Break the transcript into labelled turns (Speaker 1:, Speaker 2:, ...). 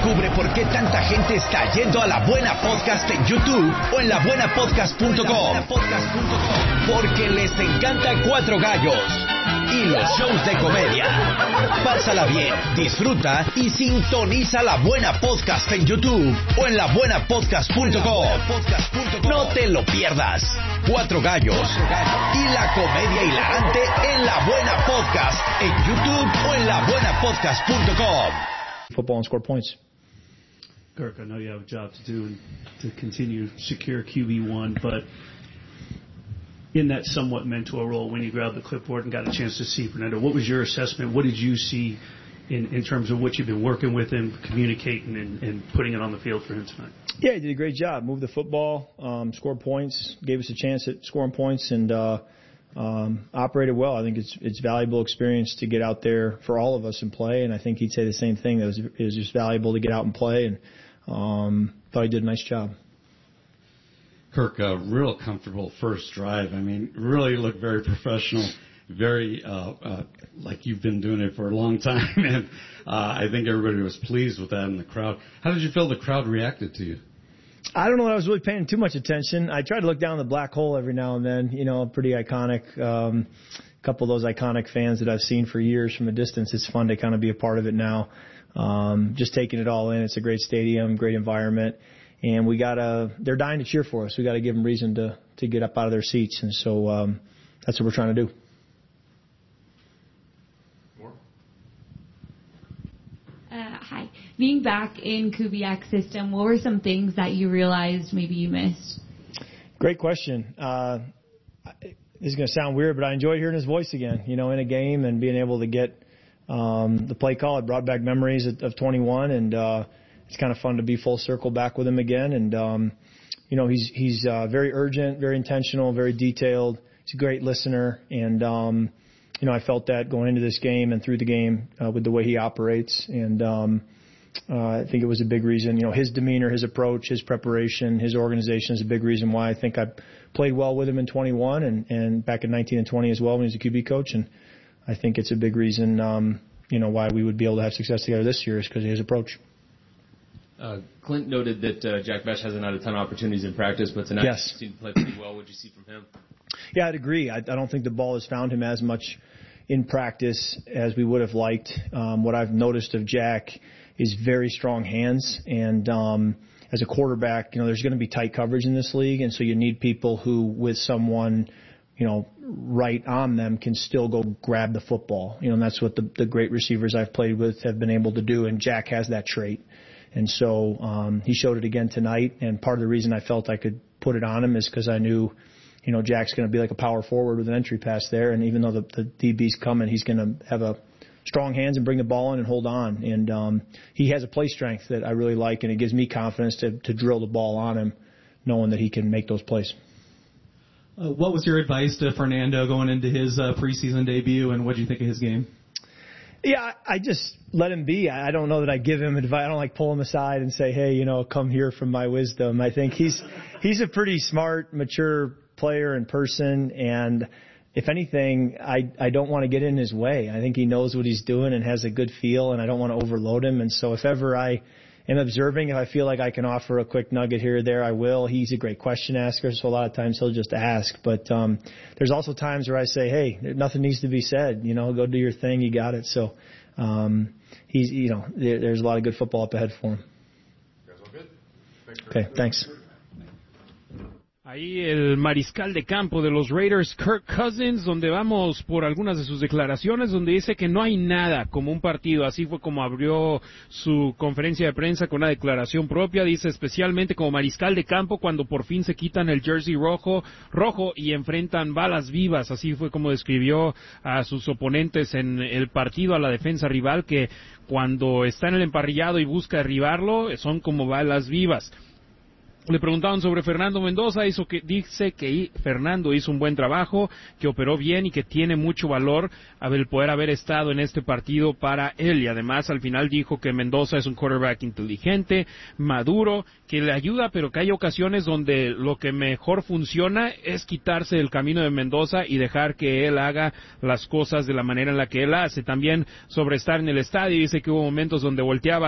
Speaker 1: Descubre por qué tanta gente está yendo a La Buena Podcast en YouTube o en labuenapodcast.com. Porque les encanta Cuatro Gallos y los shows de comedia. Pásala bien, disfruta y sintoniza La Buena Podcast en YouTube o en labuenapodcast.com. No te lo pierdas. Cuatro Gallos y la comedia hilarante en La Buena Podcast en YouTube o en labuenapodcast.com.
Speaker 2: Football and score points.
Speaker 3: Kirk, I know you have a job to do and to continue secure QB1, but in that somewhat mentor role, when you grabbed the clipboard and got a chance to see Fernando, what was your assessment? What did you see in terms of what you've been working with him, communicating and putting it on the field for him tonight?
Speaker 2: Yeah, he did a great job. Moved the football, scored points, gave us a chance at scoring points, and operated well. I think it's valuable experience to get out there for all of us and play, and I think he'd say the same thing. It was just valuable to get out and play, and thought he did a nice job.
Speaker 4: Kirk, a real comfortable first drive. I mean, really looked very professional, very like you've been doing it for a long time, and I think everybody was pleased with that in the crowd. How did you feel the crowd reacted to you?
Speaker 2: I don't know that I was really paying too much attention. I try to look down the black hole every now and then, pretty iconic. A couple of those iconic fans that I've seen for years from a distance. It's fun to kind of be a part of it now. Just taking it all in. It's a great stadium, great environment. And they're dying to cheer for us. We got to give them reason to get up out of their seats. And so, that's what we're trying to do.
Speaker 5: Hi. Being back in Kubiak's system, what were some things that you realized maybe you missed?
Speaker 2: Great question. This is going to sound weird, but I enjoyed hearing his voice again, in a game and being able to get the play call. It brought back memories of 21, and it's kind of fun to be full circle back with him again. And, he's very urgent, very intentional, very detailed. He's a great listener, and I felt that going into this game and through the game with the way he operates. And I think it was a big reason, his demeanor, his approach, his preparation, his organization is a big reason why I think I played well with him in 21 and back in 19 and 20 as well when he was a QB coach. And I think it's a big reason, why we would be able to have success together this year is because of his approach.
Speaker 6: Clint noted that Jack Bech hasn't had a ton of opportunities in practice, but tonight
Speaker 2: yes.
Speaker 6: he seemed to play pretty well. What did you see from him?
Speaker 2: Yeah, I'd agree. I don't think the ball has found him as much in practice as we would have liked. What I've noticed of Jack is very strong hands, and as a quarterback, there's going to be tight coverage in this league, and so you need people who, with someone, right on them, can still go grab the football. And that's what the great receivers I've played with have been able to do, and Jack has that trait. And so he showed it again tonight, and part of the reason I felt I could put it on him is because I knew, Jack's going to be like a power forward with an entry pass there, and even though the DB's coming, he's going to have a strong hands and bring the ball in and hold on. And he has a play strength that I really like, and it gives me confidence to drill the ball on him, knowing that he can make those plays.
Speaker 7: What was your advice to Fernando going into his preseason debut, and what did you think of his game?
Speaker 2: Yeah, I just let him be. I don't know that I give him advice. I don't like pull him aside and say, hey, come here from my wisdom. I think he's a pretty smart, mature player and person, and if anything, I don't want to get in his way. I think he knows what he's doing and has a good feel, and I don't want to overload him. And so if ever I am observing, if I feel like I can offer a quick nugget here or there, I will. He's a great question asker, so a lot of times he'll just ask. But there's also times where I say, hey, nothing needs to be said. Go do your thing. You got it. So he's, there's a lot of good football up ahead for him.
Speaker 8: You guys all good?
Speaker 2: Okay, thanks.
Speaker 9: Ahí el mariscal de campo de los Raiders, Kirk Cousins, donde vamos por algunas de sus declaraciones, donde dice que no hay nada como un partido. Así fue como abrió su conferencia de prensa con una declaración propia. Dice especialmente como mariscal de campo cuando por fin se quitan el jersey rojo y enfrentan balas vivas. Así fue como describió a sus oponentes en el partido, a la defensa rival, que cuando está en el emparrillado y busca derribarlo, son como balas vivas. Le preguntaban sobre Fernando Mendoza, dice que Fernando hizo un buen trabajo, que operó bien y que tiene mucho valor el poder haber estado en este partido para él. Y además al final dijo que Mendoza es un quarterback inteligente, maduro, que le ayuda, pero que hay ocasiones donde lo que mejor funciona es quitarse del camino de Mendoza y dejar que él haga las cosas de la manera en la que él hace. También sobre estar en el estadio, dice que hubo momentos donde volteaba